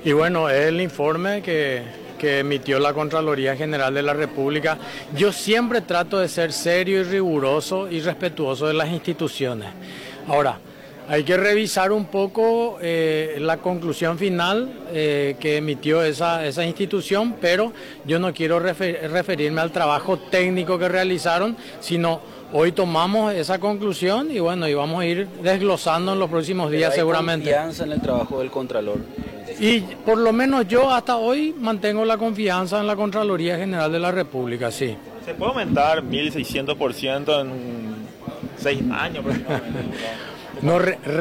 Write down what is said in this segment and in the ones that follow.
Y bueno, es el informe que emitió la Contraloría General de la República. Yo siempre trato de ser serio y riguroso y respetuoso de las instituciones. Ahora, hay que revisar un poco la conclusión final que emitió esa institución, pero yo no quiero referirme al trabajo técnico que realizaron, sino hoy tomamos esa conclusión y bueno, y vamos a ir desglosando en los próximos días seguramente. ¿Hay confianza en el trabajo del Contralor? Y por lo menos yo hasta hoy mantengo la confianza en la Contraloría General de la República, sí. ¿Se puede aumentar 1.600% en 6 años aproximadamente? No,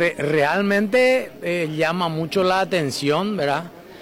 realmente llama mucho la atención, ¿verdad?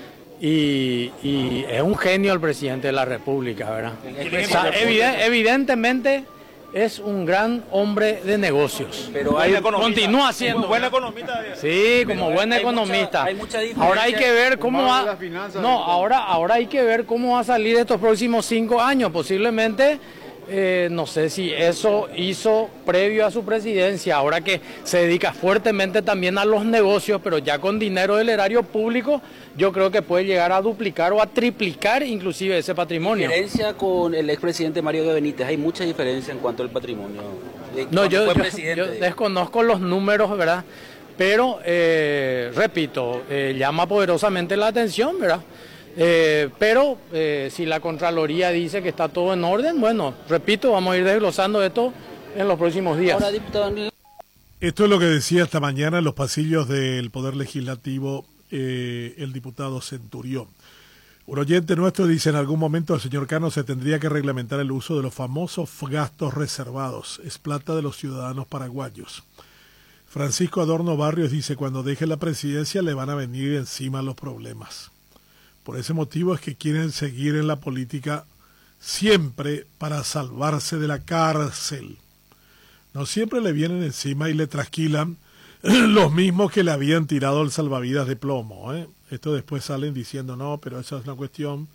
Y es un genio el presidente de la República, ¿verdad? O sea, evidentemente es un gran hombre de negocios. Pero continúa siendo. Como buen economista. Sí, como buen economista. Hay mucha diferencia. Ahora hay que ver cómo va. No, ahora hay que ver cómo va a salir estos próximos 5 años. Posiblemente. No sé si eso hizo previo a su presidencia, ahora que se dedica fuertemente también a los negocios, pero ya con dinero del erario público, yo creo que puede llegar a duplicar o a triplicar inclusive ese patrimonio. Diferencia con el expresidente Mario de Benítez, hay mucha diferencia en cuanto al patrimonio. No, yo desconozco los números, ¿verdad? Pero, repito, llama poderosamente la atención, ¿verdad? Pero si la Contraloría dice que está todo en orden, bueno, repito, vamos a ir desglosando esto en los próximos días. Ahora, diputado... Esto es lo que decía esta mañana en los pasillos del Poder Legislativo el diputado Centurión. Un oyente nuestro dice: en algún momento el señor Cano se tendría que reglamentar el uso de los famosos gastos reservados. Es plata de los ciudadanos paraguayos. Francisco Adorno Barrios dice: cuando deje la presidencia le van a venir encima los problemas. Por ese motivo es que quieren seguir en la política siempre para salvarse de la cárcel. No siempre le vienen encima y le trasquilan los mismos que le habían tirado el salvavidas de plomo. Esto después salen diciendo: no, pero esa es una cuestión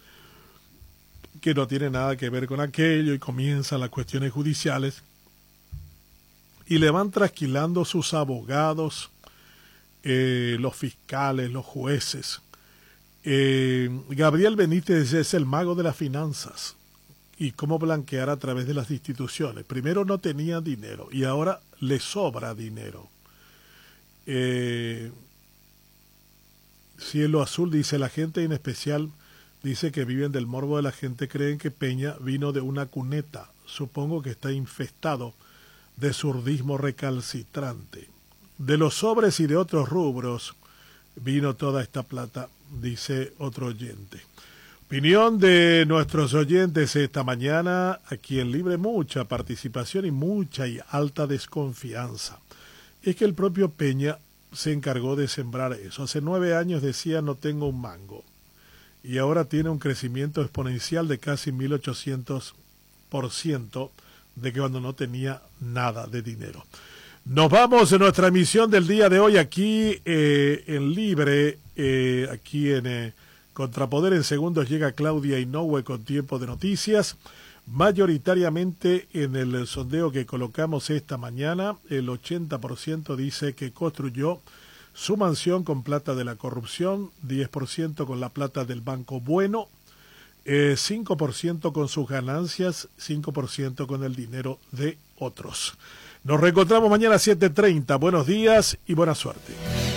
que no tiene nada que ver con aquello, y comienzan las cuestiones judiciales. Y le van trasquilando sus abogados, los fiscales, los jueces. Gabriel Benítez es el mago de las finanzas y cómo blanquear a través de las instituciones. Primero no tenía dinero y ahora le sobra dinero. Cielo Azul dice: la gente en especial dice que viven del morbo de la gente, creen que Peña vino de una cuneta, supongo que está infestado de zurdismo recalcitrante. De los sobres y de otros rubros vino toda esta plata, dice otro oyente. Opinión de nuestros oyentes esta mañana, aquí en Libre, mucha participación y mucha y alta desconfianza. Es que el propio Peña se encargó de sembrar eso. Hace 9 años decía: no tengo un mango. Y ahora tiene un crecimiento exponencial de casi 1800% de que cuando no tenía nada de dinero. Nos vamos en nuestra emisión del día de hoy aquí en Libre, aquí en Contrapoder. En segundos llega Claudia Inoue con tiempo de noticias. Mayoritariamente en el sondeo que colocamos esta mañana, el 80% dice que construyó su mansión con plata de la corrupción, 10% con la plata del Banco Bueno, 5% con sus ganancias, 5% con el dinero de otros. Nos reencontramos mañana a 7:30. Buenos días y buena suerte.